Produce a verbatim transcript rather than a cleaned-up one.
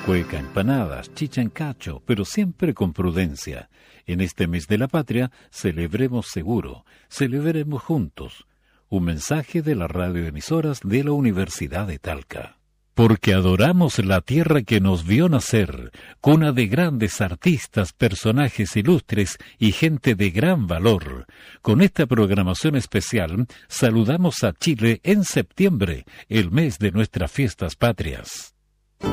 cueca, empanadas, chicha en cacho, pero siempre con prudencia. En este mes de la patria, celebremos seguro, celebremos juntos. Un mensaje de la radioemisoras de la Universidad de Talca. Porque adoramos la tierra que nos vio nacer, cuna de grandes artistas, personajes ilustres y gente de gran valor. Con esta programación especial, saludamos a Chile en septiembre, el mes de nuestras fiestas patrias.